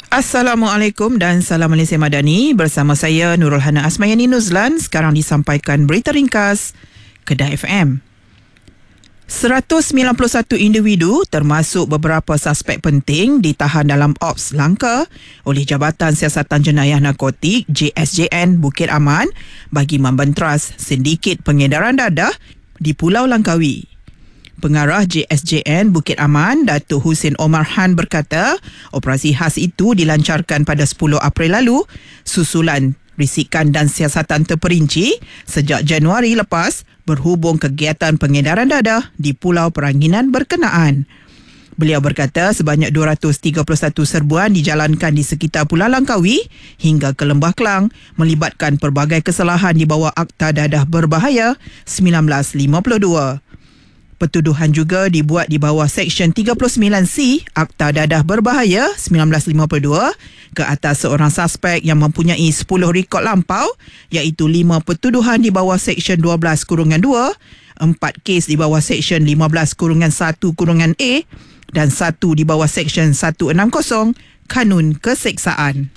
Assalamualaikum dan salam Malaysia Madani. Bersama saya Nurul Hana Asmayani Nuzlan. Sekarang disampaikan berita ringkas Kedah FM. 191 individu termasuk beberapa suspek penting ditahan dalam Ops Langka oleh Jabatan Siasatan Jenayah Narkotik JSJN Bukit Aman bagi membentras sindiket pengedaran dadah di Pulau Langkawi. Pengarah JSJN Bukit Aman, Datuk Husin Omar Han berkata, operasi khas itu dilancarkan pada 10 April lalu susulan risikan dan siasatan terperinci sejak Januari lepas berhubung kegiatan pengedaran dadah di Pulau Peranginan berkenaan. Beliau berkata sebanyak 231 serbuan dijalankan di sekitar Pulau Langkawi hingga ke Lembah Kelang melibatkan pelbagai kesalahan di bawah Akta Dadah Berbahaya 1952. Pertuduhan juga dibuat di bawah Seksyen 39C Akta Dadah Berbahaya 1952 ke atas seorang suspek yang mempunyai 10 rekod lampau iaitu 5 pertuduhan di bawah Seksyen 12-2, 4 kes di bawah Seksyen 15-1-A dan 1 di bawah Seksyen 160 Kanun Keseksaan.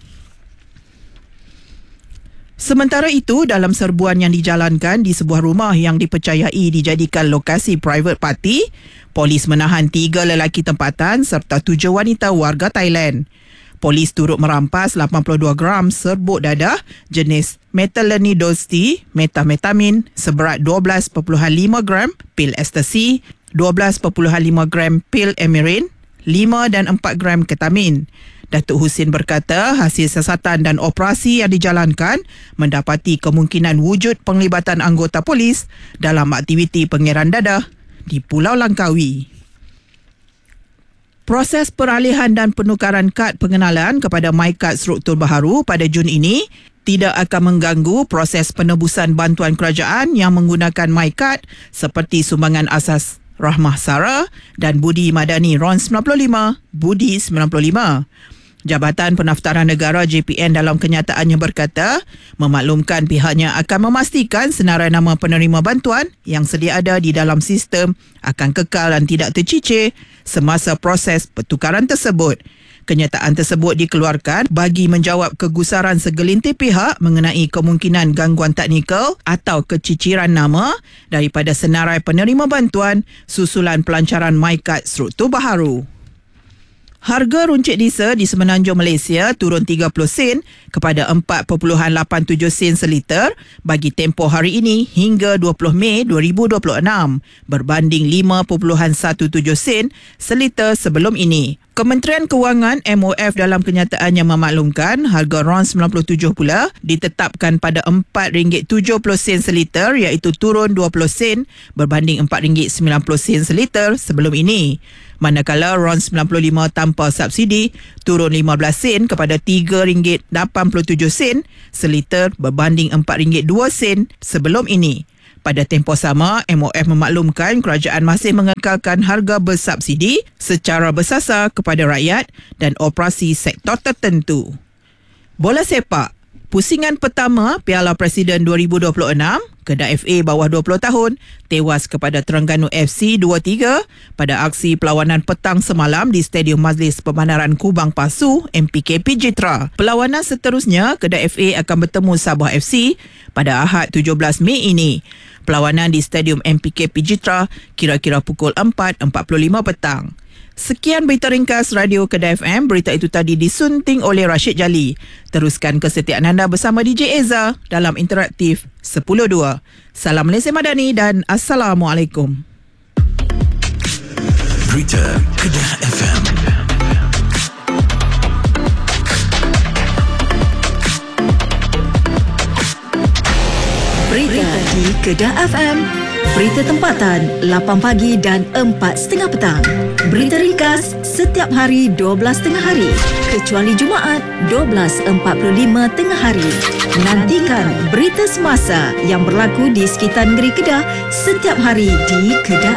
Sementara itu, dalam serbuan yang dijalankan di sebuah rumah yang dipercayai dijadikan lokasi private party, polis menahan 3 lelaki tempatan serta 7 wanita warga Thailand. Polis turut merampas 82 gram serbuk dadah jenis metalenidosti, metametamin seberat 12.5 gram pil ecstasy, 12.5 gram pil emirin, 5 dan 4 gram ketamin. Datuk Husin berkata hasil siasatan dan operasi yang dijalankan mendapati kemungkinan wujud penglibatan anggota polis dalam aktiviti pengedaran dadah di Pulau Langkawi. Proses peralihan dan penukaran kad pengenalan kepada MyKad struktur baharu pada Jun ini tidak akan mengganggu proses penebusan bantuan kerajaan yang menggunakan MyKad seperti sumbangan asas Rahmah Sara dan Budi Madani RON 95, Budi 95. Jabatan Pendaftaran Negara JPN dalam kenyataannya berkata, memaklumkan pihaknya akan memastikan senarai nama penerima bantuan yang sedia ada di dalam sistem akan kekal dan tidak tercicir semasa proses pertukaran tersebut. Kenyataan tersebut dikeluarkan bagi menjawab kegusaran segelintir pihak mengenai kemungkinan gangguan teknikal atau keciciran nama daripada senarai penerima bantuan susulan pelancaran MyKad struktur baharu. Harga runcit diesel di Semenanjung Malaysia turun 30 sen kepada 4.87 sen seliter bagi tempoh hari ini hingga 20 Mei 2026 berbanding 5.17 sen seliter sebelum ini. Kementerian Kewangan MOF dalam kenyataannya memaklumkan harga RON 97 pula ditetapkan pada RM4.70 seliter iaitu turun 20 sen berbanding RM4.90 seliter sebelum ini. Manakala RON 95 tanpa subsidi turun 15 sen kepada RM3.87 seliter berbanding RM4.02 sebelum ini. Pada tempoh sama, MOF memaklumkan kerajaan masih mengekalkan harga bersubsidi secara bersasar kepada rakyat dan operasi sektor tertentu. Bola sepak. Pusingan pertama Piala Presiden 2026, Kedah FA bawah 20 tahun tewas kepada Terengganu FC 2-3 pada aksi perlawanan petang semalam di Stadium Majlis Pembandaran Kubang Pasu MPKP Jitra. Perlawanan seterusnya Kedah FA akan bertemu Sabah FC pada Ahad 17 Mei ini. Perlawanan di Stadium MPKP Jitra kira-kira pukul 4.45 petang. Sekian berita ringkas Radio Kedah FM. Berita itu tadi disunting oleh Rashid Jali. Teruskan kesetiaan anda bersama DJ Eza dalam Interaktif 10.2. Salam Malaysia Madani dan Assalamualaikum. Berita Kedah FM. Berita di Kedah FM. Berita tempatan 8 pagi dan 4.30 petang. Berita ringkas setiap hari 12.30 hari kecuali Jumaat 12.45 tengah hari. Nantikan berita semasa yang berlaku di sekitar negeri Kedah setiap hari di Kedah